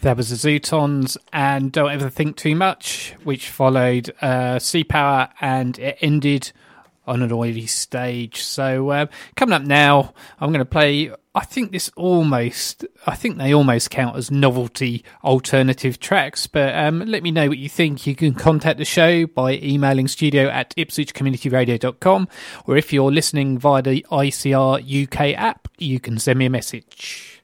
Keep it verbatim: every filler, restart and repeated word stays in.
That was the Zootons and Don't Ever Think Too Much, which followed uh, Sea Power, and it ended on an oily stage. So uh, coming up now, I'm going to play, I think this almost, I think they almost count as novelty alternative tracks, but um, let me know what you think. You can contact the show by emailing studio at ipswich community radio dot com, or if you're listening via the I C R U K app, you can send me a message.